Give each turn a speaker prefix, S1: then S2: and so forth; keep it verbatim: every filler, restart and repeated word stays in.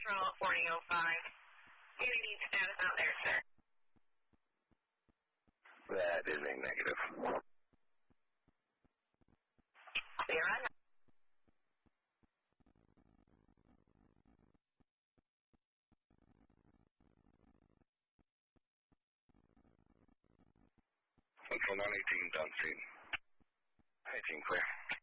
S1: Central forty oh five. U A D status out there, sir.
S2: That is a negative.
S1: Clear on.
S2: Central nine eighteen, downstream. eighteen clear.